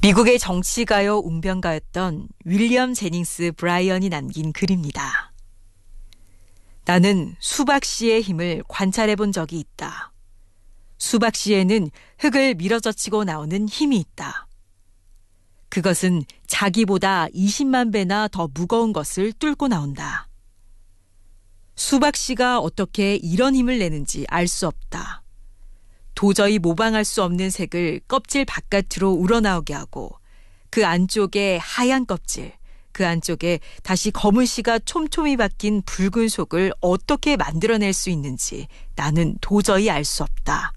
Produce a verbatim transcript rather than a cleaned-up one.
미국의 정치가요 웅변가였던 윌리엄 제닝스 브라이언이 남긴 글입니다. 나는 수박씨의 힘을 관찰해 본 적이 있다. 수박씨에는 흙을 밀어젖히고 나오는 힘이 있다. 그것은 자기보다 이십만 배나 더 무거운 것을 뚫고 나온다. 수박씨가 어떻게 이런 힘을 내는지 알 수 없다. 도저히 모방할 수 없는 색을 껍질 바깥으로 우러나오게 하고 그 안쪽에 하얀 껍질, 그 안쪽에 다시 검은 씨가 촘촘히 박힌 붉은 속을 어떻게 만들어낼 수 있는지 나는 도저히 알 수 없다.